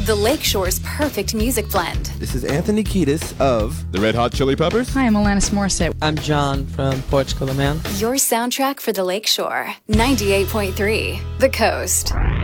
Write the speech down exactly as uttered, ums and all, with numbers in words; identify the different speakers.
Speaker 1: the Lakeshore's perfect music blend.
Speaker 2: This is Anthony Kiedis of
Speaker 3: the Red Hot Chili Peppers.
Speaker 4: Hi, I'm Alanis Morissette.
Speaker 5: I'm John from Portugal the Man.
Speaker 1: Your soundtrack for the Lakeshore. ninety-eight point three, The Coast.